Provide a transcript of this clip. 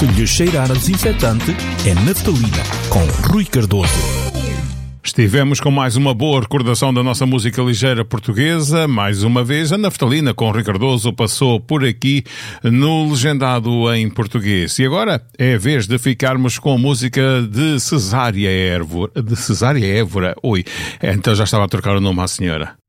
Se lhe cheirar a desinfetante, é naftalina, com Rui Cardoso. Estivemos com mais uma boa recordação da nossa música ligeira portuguesa. Mais uma vez, a naftalina com Rui Cardoso passou por aqui no Legendado em Português. E agora é a vez de ficarmos com a música de Cesária Évora. Oi, então já estava a trocar o nome à senhora.